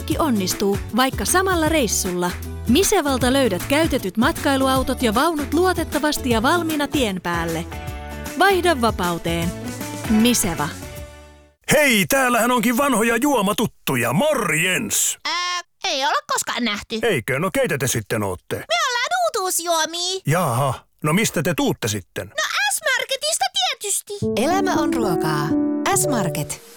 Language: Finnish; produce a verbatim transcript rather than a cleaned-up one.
kaikki onnistuu, vaikka samalla reissulla. Misevalta löydät käytetyt matkailuautot ja vaunut luotettavasti ja valmiina tien päälle. Vaihda vapauteen. Miseva. Hei, täällähän onkin vanhoja juomatuttuja. Morjens! Ää, ei olla koskaan nähty. Eikö? No keitä te sitten ootte? Me ollaan uutuusjuomia. Jaha, no mistä te tuutte sitten? No S-Marketista tietysti. Elämä on ruokaa. S-Market.